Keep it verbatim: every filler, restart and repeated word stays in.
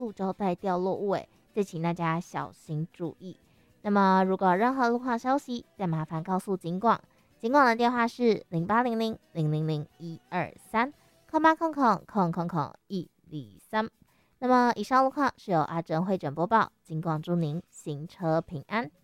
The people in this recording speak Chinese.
塑胶袋掉落物，诶，再请大家小心注意。那么如果有任何路况消息，再麻烦告诉警广，警广的电话是零八零零零零零一二三空八空空空空空一二三。那么以上路况是由阿珍会诊播报，警广祝您行车平安。